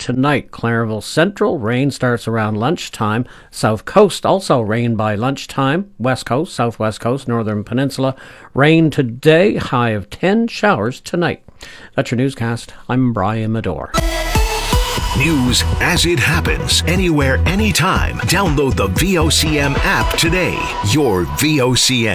tonight. Clarenville Central, rain starts around lunchtime. South Coast, also rain by lunchtime. West Coast, Southwest Coast, Northern Peninsula, rain today. High of 10, showers tonight. That's your newscast. I'm Brian Medore. News as it happens, anywhere, anytime. Download the VOCM app today. Your VOCM.